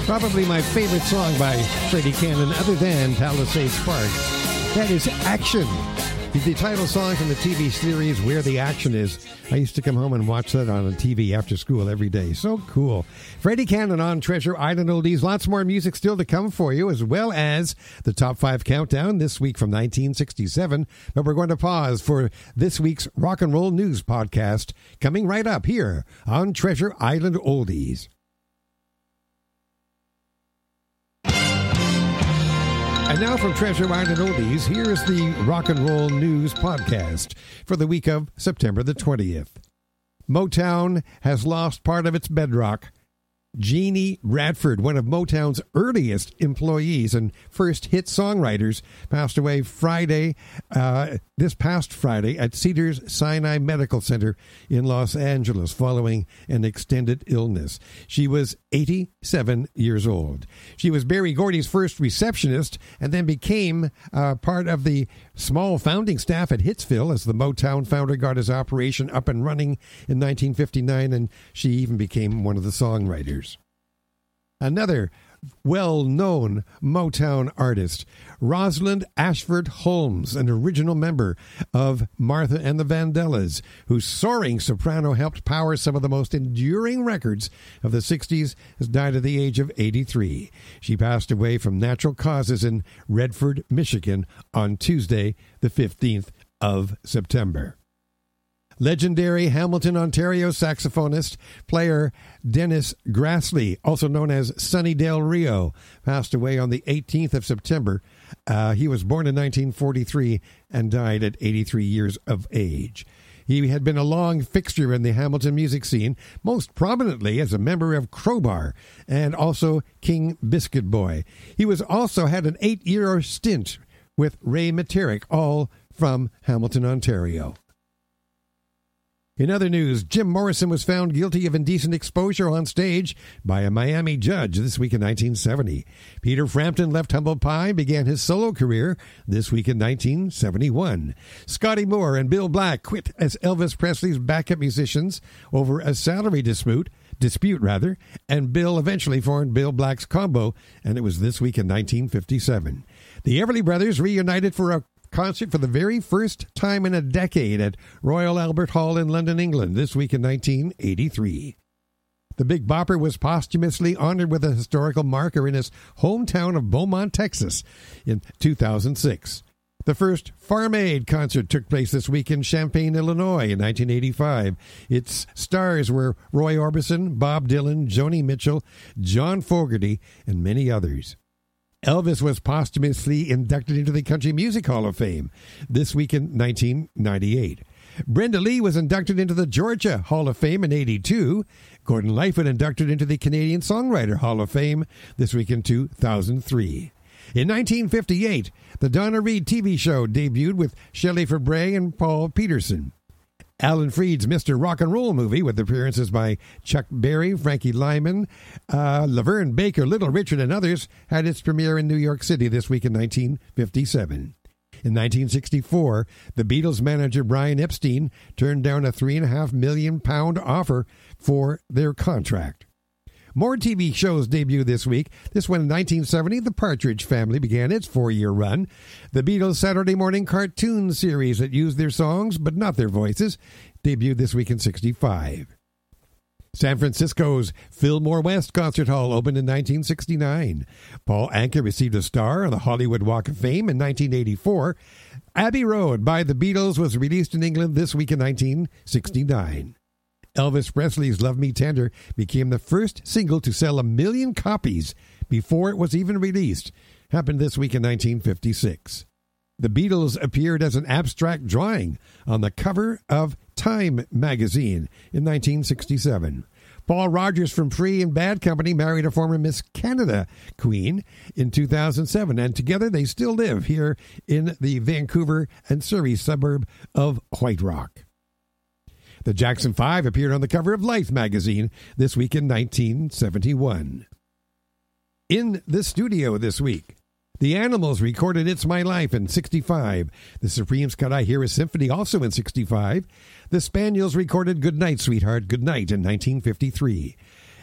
Probably my favorite song by Freddie Cannon other than Palisades Park. That is Action. The title song from the TV series Where the Action Is. I used to come home and watch that on TV after school every day. So cool. Freddie Cannon on Treasure Island Oldies. Lots more music still to come for you, as well as the Top 5 Countdown this week from 1967. But we're going to pause for this week's Rock and Roll News podcast, coming right up here on Treasure Island Oldies. And now from Treasure Island Oldies, here's the Rock and Roll News podcast for the week of September the 20th. Motown has lost part of its bedrock. Jeannie Radford, one of Motown's earliest employees and first hit songwriters, passed away this past Friday at Cedars Sinai Medical Center in Los Angeles following an extended illness. She was 87 years old. She was Berry Gordy's first receptionist and then became part of the small founding staff at Hitsville as the Motown founder got his operation up and running in 1959, and she even became one of the songwriters. Another well-known Motown artist, Rosalind Ashford Holmes, an original member of Martha and the Vandellas, whose soaring soprano helped power some of the most enduring records of the 60s, has died at the age of 83. She passed away from natural causes in Redford, Michigan on Tuesday, the 15th of September. Legendary Hamilton, Ontario saxophonist, player Dennis Grassley, also known as Sonny Del Rio, passed away on the 18th of September. He was born in 1943 and died at 83 years of age. He had been a long fixture in the Hamilton music scene, most prominently as a member of Crowbar and also King Biscuit Boy. He was also had an 8-year stint with Ray Materik, all from Hamilton, Ontario. In other news, Jim Morrison was found guilty of indecent exposure on stage by a Miami judge this week in 1970. Peter Frampton left Humble Pie and began his solo career this week in 1971. Scotty Moore and Bill Black quit as Elvis Presley's backup musicians over a salary dispute, and Bill eventually formed Bill Black's Combo, and it was this week in 1957. The Everly Brothers reunited for a concert for the very first time in a decade at Royal Albert Hall in London, England, this week in 1983. The Big Bopper was posthumously honored with a historical marker in his hometown of Beaumont, Texas, in 2006. The first Farm Aid concert took place this week in Champaign, Illinois in 1985. Its stars were Roy Orbison, Bob Dylan, Joni Mitchell, John Fogerty, and many others. Elvis was posthumously inducted into the Country Music Hall of Fame this week in 1998. Brenda Lee was inducted into the Georgia Hall of Fame in 1982. Gordon Lightfoot inducted into the Canadian Songwriter Hall of Fame this week in 2003. In 1958, the Donna Reed TV show debuted with Shelley Fabre and Paul Peterson. Alan Freed's Mr. Rock and Roll movie, with appearances by Chuck Berry, Frankie Lyman, Laverne Baker, Little Richard, and others, had its premiere in New York City this week in 1957. In 1964, the Beatles' manager Brian Epstein turned down a £3.5 million offer for their contract. More TV shows debut this week. This one in 1970, The Partridge Family began its 4-year run. The Beatles' Saturday morning cartoon series that used their songs but not their voices debuted this week in 1965. San Francisco's Fillmore West Concert Hall opened in 1969. Paul Anka received a star on the Hollywood Walk of Fame in 1984. Abbey Road by the Beatles was released in England this week in 1969. Elvis Presley's Love Me Tender became the first single to sell 1 million copies before it was even released. Happened this week in 1956. The Beatles appeared as an abstract drawing on the cover of Time magazine in 1967. Paul Rogers from Free and Bad Company married a former Miss Canada queen in 2007, and together they still live here in the Vancouver and Surrey suburb of White Rock. The Jackson 5 appeared on the cover of Life magazine this week in 1971. In the studio this week, The Animals recorded It's My Life in 1965. The Supremes cut I Hear a Symphony also in 1965. The Spaniels recorded Good Night, Sweetheart, Good Night in 1953.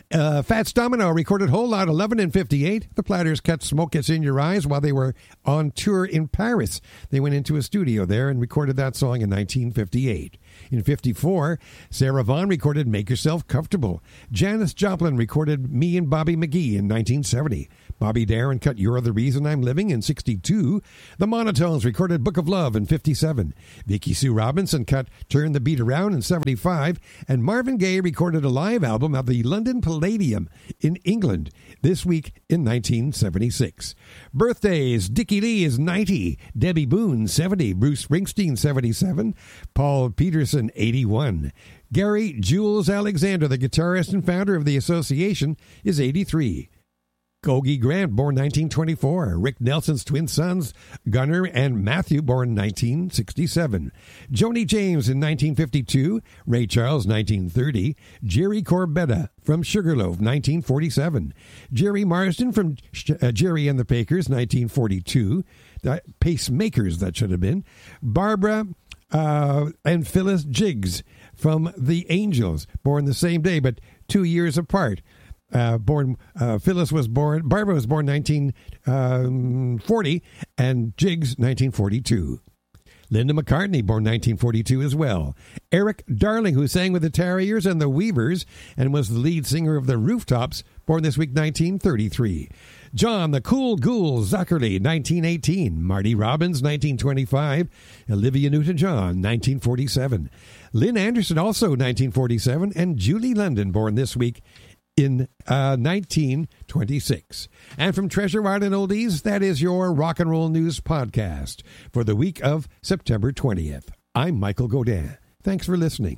Fats Domino recorded Whole Lot 11 in 58. The Platters cut Smoke Gets in Your Eyes while they were on tour in Paris. They went into a studio there and recorded that song in 1958. In 54, Sarah Vaughan recorded Make Yourself Comfortable. Janis Joplin recorded Me and Bobby McGee in 1970. Bobby Darin cut You're the Reason I'm Living in 62. The Monotones recorded Book of Love in 57. Vicky Sue Robinson cut Turn the Beat Around in 75. And Marvin Gaye recorded a live album at the London Palladium in England this week in 1976. Birthdays: Dickie Lee is 90. Debbie Boone, 70. Bruce Springsteen, 77. Paul Peterson, 81. Gary Jules Alexander, the guitarist and founder of the association, is 83. Gogi Grant, born 1924. Rick Nelson's twin sons, Gunnar and Matthew, born 1967. Joni James in 1952. Ray Charles, 1930. Jerry Corbetta from Sugarloaf, 1947. Jerry Marsden from Jerry and the Pakers, 1942. Pacemakers, that should have been. Barbara and Phyllis Jiggs from the Angels, born the same day but 2 years apart. Phyllis was born, Barbara was born 1940, and Jiggs 1942. Linda McCartney, born 1942 as well. Eric Darling, who sang with the Terriers and the Weavers and was the lead singer of the Rooftops, born this week 1933. John the Cool Ghoul Zuckerly, 1918. Marty Robbins, 1925. Olivia Newton-John, 1947. Lynn Anderson, also 1947. And Julie London, born this week in 1926. And from Treasure Island Oldies, that is your Rock and Roll News podcast for the week of September 20th. I'm Michael Godin. Thanks for listening.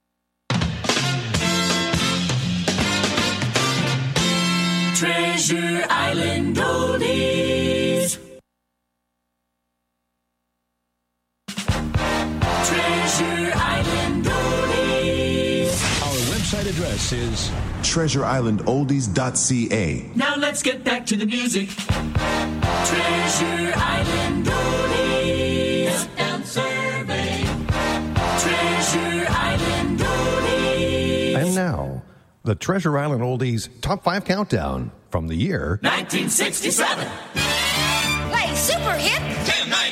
Treasure Island Oldies. Treasure Island Oldies. Our website address is treasureislandoldies.ca. Now let's get back to the music. Treasure Island Oldies. Countdown survey. Treasure Island Oldies. And now, the Treasure Island Oldies Top 5 Countdown from the year 1967. Play Super Hit 1090.